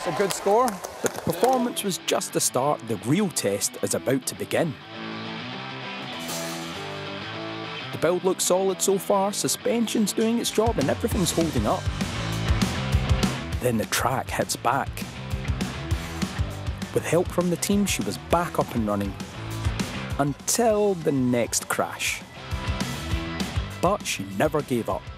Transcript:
It's a good score. But the performance was just the start. The real test is about to begin. The build looks solid so far, suspension's doing its job and everything's holding up. Then the track hits back. With help from the team, she was back up and running. Until the next crash. But she never gave up.